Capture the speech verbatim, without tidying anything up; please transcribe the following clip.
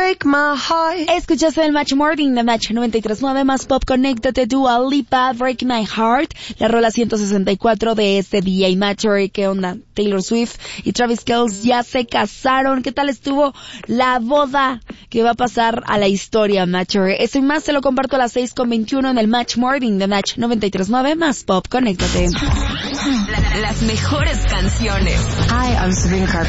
break my heart. Escuchaste el Match Morning de Match noventa y tres punto nueve más Pop. Conéctate, Dua Lipa, Break My Heart, la rola ciento sesenta y cuatro de este D J Matcher. ¿Qué onda? Taylor Swift y Travis Kelce ya se casaron. ¿Qué tal estuvo la boda que va a pasar a la historia, Matcher? Esto y más te lo comparto a las seis con veintiuno en el Match Morning de Match noventa y tres punto nueve más Pop. Conéctate. La, las mejores canciones. Hi, I'm Sabrina Carpenter.